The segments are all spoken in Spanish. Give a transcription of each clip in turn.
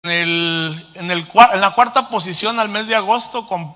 En la cuarta posición al mes de agosto con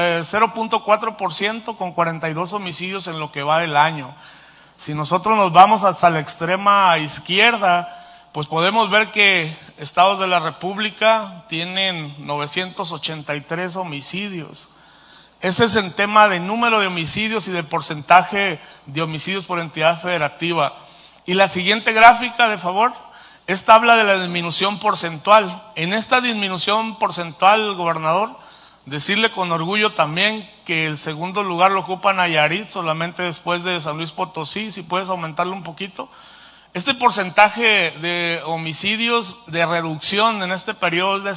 0.4% con 42 homicidios en lo que va del año. Si nosotros nos vamos hasta la extrema izquierda, pues podemos ver que estados de la República tienen 983 homicidios. Ese es el tema de número de homicidios y de porcentaje de homicidios por entidad federativa. Y la siguiente gráfica, de favor. Esta habla de la disminución porcentual. En esta disminución porcentual, gobernador, decirle con orgullo también que el segundo lugar lo ocupa Nayarit, solamente después de San Luis Potosí, si puedes aumentarlo un poquito. Este porcentaje de homicidios de reducción en este periodo es de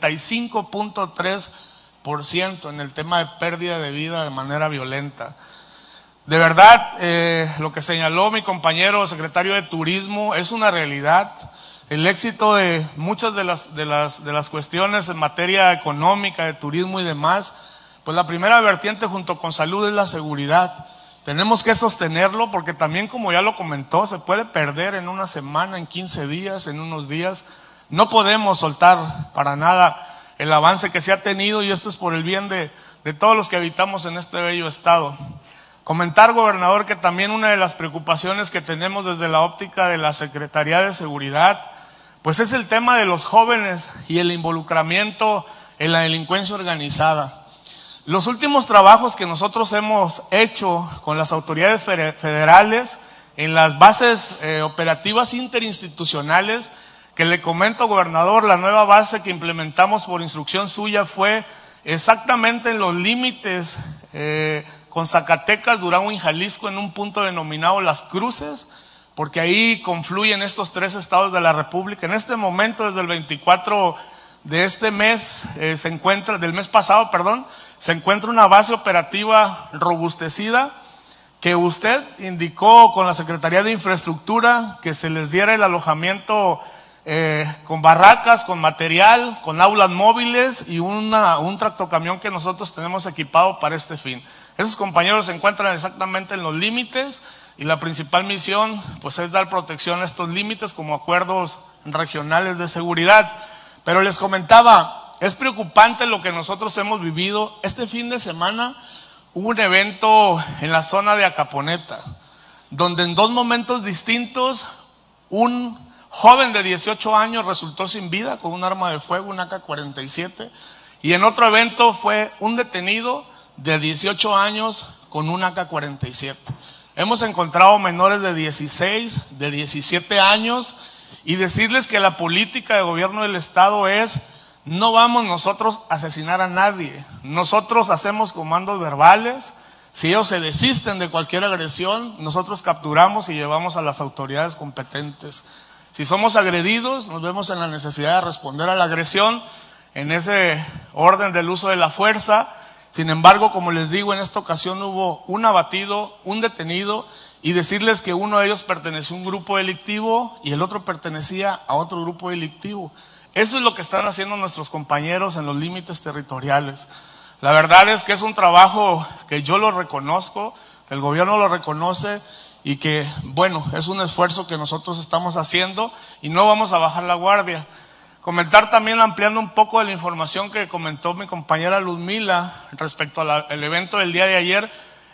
65.3% en el tema de pérdida de vida de manera violenta. De verdad, lo que señaló mi compañero secretario de Turismo es una realidad. El éxito de muchas de las cuestiones en materia económica, de turismo y demás, pues la primera vertiente junto con salud es la seguridad. Tenemos que sostenerlo porque también, como ya lo comentó, se puede perder en una semana, en 15 días, en unos días. No podemos soltar para nada el avance que se ha tenido, y esto es por el bien de todos los que habitamos en este bello estado. Comentar, gobernador, que también una de las preocupaciones que tenemos desde la óptica de la Secretaría de Seguridad, pues es el tema de los jóvenes y el involucramiento en la delincuencia organizada. Los últimos trabajos que nosotros hemos hecho con las autoridades federales en las bases operativas interinstitucionales, que le comento, gobernador, la nueva base que implementamos por instrucción suya fue exactamente en los límites con Zacatecas, Durango y Jalisco, en un punto denominado Las Cruces, porque ahí confluyen estos tres estados de la República. En este momento, desde el 24 de este mes, del mes pasado, se encuentra una base operativa robustecida, que usted indicó con la Secretaría de Infraestructura que se les diera el alojamiento con barracas, con material, con aulas móviles y un tractocamión que nosotros tenemos equipado para este fin. Esos compañeros se encuentran exactamente en los límites, y la principal misión pues es dar protección a estos límites como acuerdos regionales de seguridad. Pero les comentaba, es preocupante lo que nosotros hemos vivido. Este fin de semana hubo un evento en la zona de Acaponeta, donde en dos momentos distintos un joven de 18 años resultó sin vida con un arma de fuego, un AK-47, y en otro evento fue un detenido de 18 años con un AK-47. Hemos encontrado menores de 16, de 17 años, y decirles que la política de gobierno del estado es: no vamos nosotros a asesinar a nadie. Nosotros hacemos comandos verbales. Si ellos se desisten de cualquier agresión, nosotros capturamos y llevamos a las autoridades competentes. Si somos agredidos, nos vemos en la necesidad de responder a la agresión en ese orden del uso de la fuerza. Sin embargo, como les digo, en esta ocasión hubo un abatido, un detenido, y decirles que uno de ellos perteneció a un grupo delictivo y el otro pertenecía a otro grupo delictivo. Eso es lo que están haciendo nuestros compañeros en los límites territoriales. La verdad es que es un trabajo que yo lo reconozco, que el gobierno lo reconoce, y que, bueno, es un esfuerzo que nosotros estamos haciendo y no vamos a bajar la guardia. Comentar también, ampliando un poco de la información que comentó mi compañera Luzmila respecto al evento del día de ayer.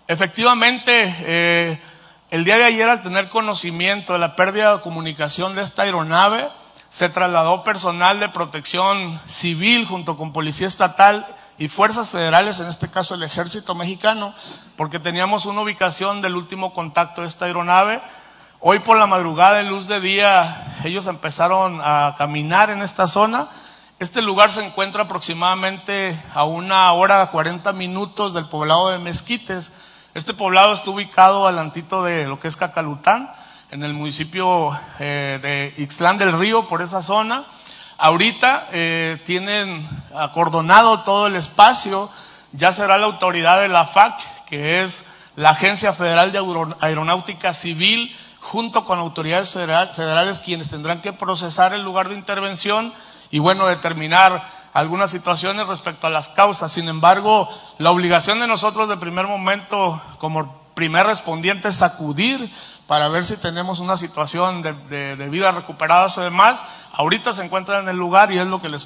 Efectivamente, el día de ayer, al tener conocimiento de la pérdida de comunicación de esta aeronave, se trasladó personal de protección civil junto con policía estatal y fuerzas federales, en este caso el Ejército Mexicano, porque teníamos una ubicación del último contacto de esta aeronave. Hoy por la madrugada, en luz de día, ellos empezaron a caminar en esta zona. Este lugar se encuentra aproximadamente a 1 hora 40 minutos del poblado de Mezquites. Este poblado está ubicado alantito de lo que es Cacalután, en el municipio de Ixtlán del Río, por esa zona. Ahorita tienen acordonado todo el espacio. Ya será la autoridad de la FAC, que es la Agencia Federal de Aeronáutica Civil, junto con autoridades federales, quienes tendrán que procesar el lugar de intervención y, bueno, determinar algunas situaciones respecto a las causas. Sin embargo, la obligación de nosotros de primer momento, como primer respondiente, es acudir para ver si tenemos una situación de vidas recuperadas o demás. Ahorita se encuentran en el lugar y es lo que les